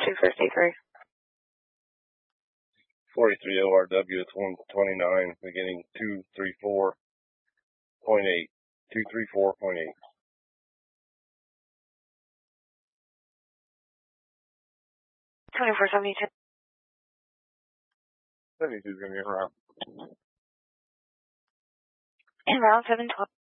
2183. 43 ORW, it's 129, beginning 234.8. 234.8. 2472. 72 is going to be around. And round 712.